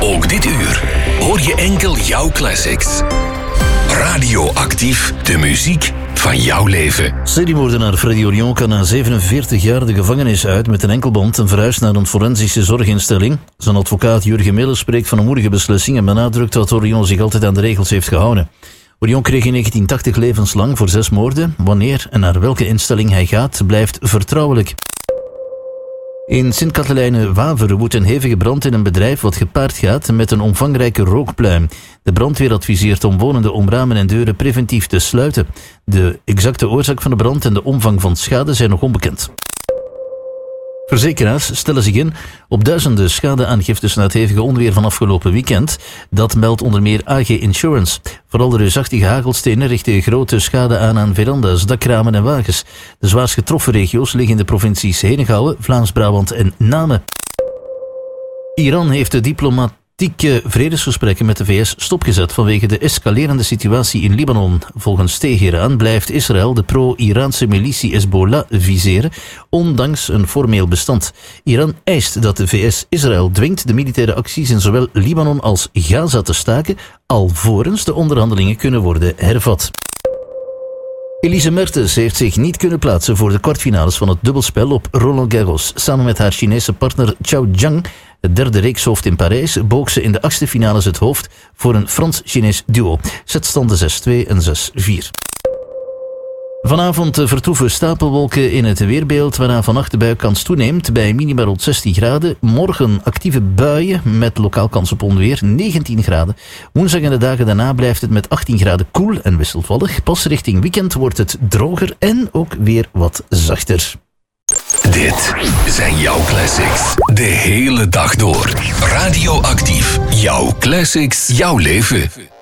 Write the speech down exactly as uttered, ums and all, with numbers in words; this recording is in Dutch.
Ook dit uur hoor je enkel jouw classics. Radioactief, de muziek van jouw leven. Seriemoordenaar Freddy Orion kan na zevenenveertig jaar de gevangenis uit met een enkelband en verhuist naar een forensische zorginstelling. Zijn advocaat Jurgen Mille spreekt van een moedige beslissing en benadrukt dat Orion zich altijd aan de regels heeft gehouden. Orion kreeg in negentien tachtig levenslang voor zes moorden. Wanneer en naar welke instelling hij gaat, blijft vertrouwelijk. In Sint-Katelijne-Waver woedt een hevige brand in een bedrijf wat gepaard gaat met een omvangrijke rookpluim. De brandweer adviseert omwonenden om ramen en deuren preventief te sluiten. De exacte oorzaak van de brand en de omvang van schade zijn nog onbekend. Verzekeraars stellen zich in op duizenden schadeaangiftes na het hevige onweer van afgelopen weekend. Dat meldt onder meer A G Insurance. Vooral de reusachtige hagelstenen richten grote schade aan aan veranda's, dakramen en wagens. De zwaarst getroffen regio's liggen in de provincies Henegouwen, Vlaams-Brabant en Namen. Iran heeft de diplomatieke vredesgesprekken met de V S stopgezet vanwege de escalerende situatie in Libanon. Volgens Teheran blijft Israël de pro-Iraanse militie Hezbollah viseren, ondanks een formeel bestand. Iran eist dat de V S Israël dwingt de militaire acties in zowel Libanon als Gaza te staken, alvorens de onderhandelingen kunnen worden hervat. Elise Mertens heeft zich niet kunnen plaatsen voor de kwartfinales van het dubbelspel op Roland Garros. Samen met haar Chinese partner Chao Zhang, het derde reekshoofd in Parijs, boog ze in de achtste finales het hoofd voor een Frans-Chinees duo. Setstanden zes twee en zes vier. Vanavond vertoeven stapelwolken in het weerbeeld, waarna vannacht de buienkans toeneemt bij minima rond zestien graden. Morgen actieve buien met lokaal kans op onweer, negentien graden. Woensdag en de dagen daarna blijft het met achttien graden koel en wisselvallig. Pas richting weekend wordt het droger en ook weer wat zachter. Dit zijn jouw classics. De hele dag door. Radioactief. Jouw classics, jouw leven.